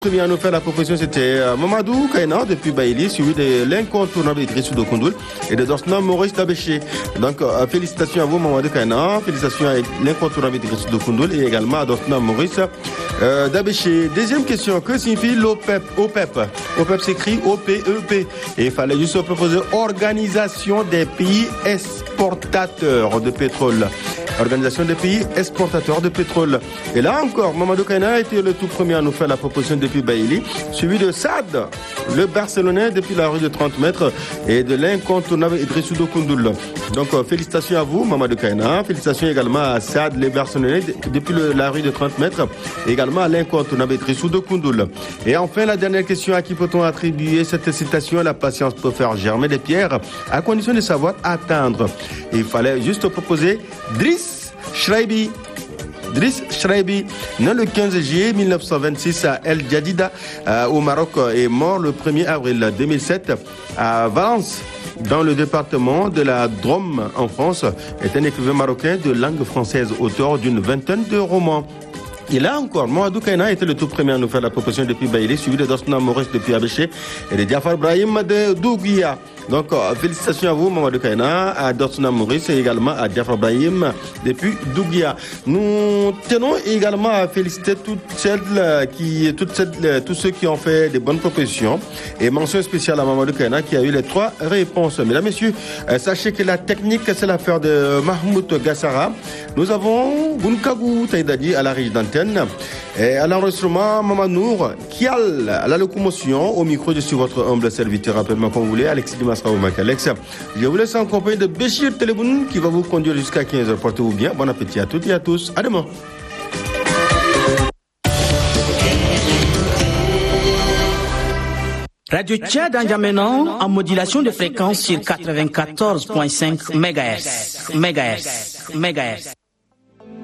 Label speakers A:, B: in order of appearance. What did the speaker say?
A: Premier à nous faire la proposition, c'était Mamadou Kaina depuis Baïli, suivi de l'incontournable Idrissou Dokoundoul et de Dorsna Maurice Dabéché. Donc, félicitations à vous, Mamadou Kaina, félicitations à l'incontournable Idrissou Dokoundoul et également à Dorsna Maurice Dabéché. Deuxième question, que signifie l'OPEP? OPEP s'écrit OPEP. Et il fallait juste proposer Organisation des pays exportateurs de pétrole. Organisation des pays exportateurs de pétrole. Et là encore, Mamadou Kaina a été le tout premier à nous faire la proposition depuis Baïli, suivi de Saad, le Barcelonais depuis la rue de 30 mètres et de l'incontournable Idrissou Dokoundoul. Donc félicitations à vous, Mamadou Kaina. Félicitations également à Saad, le Barcelonais depuis la rue de 30 mètres et également à l'incontournable Idrissou Dokoundoul. Et enfin, la dernière question, à qui peut-on attribuer cette citation? La patience peut faire germer des pierres à condition de savoir attendre. Et il fallait juste proposer Driss Shraibi. Driss Shraibi, né le 15 juillet 1926 à El Jadida au Maroc, est mort le 1er avril 2007 à Valence, dans le département de la Drôme en France, est un écrivain marocain de langue française, auteur d'une vingtaine de romans. Et là encore, Mamadou Kaina était le tout premier à nous faire la proposition depuis Baïli, suivi de Dorsna Maurice depuis Abéché et de Diafar Brahim de Douguia. Donc, félicitations à vous, Mamadou Kaina, à Dorsna Maurice et également à Diafar Brahim depuis Douguia. Nous tenons également à féliciter tous ceux qui ont fait des bonnes propositions. Et mention spéciale à Mamadou Kaina qui a eu les 3 réponses. Mesdames, Messieurs, sachez que la technique, c'est l'affaire de Mahmoud Gassara. Nous avons Bunkagou Taïdadi à la régie d'antenne. Et à l'enregistrement, Maman Nour, Kial, à la locomotion, au micro, je suis votre humble serviteur, rappelez-moi comme vous voulez, Alexis Dimasra ou Alex. Je vous laisse en compagnie de Béchir Téléboun qui va vous conduire jusqu'à 15h. Portez-vous bien, bon appétit à toutes et à tous. À demain.
B: Radio Tchad N'Djamena en modulation de fréquence sur 94.5 MHz.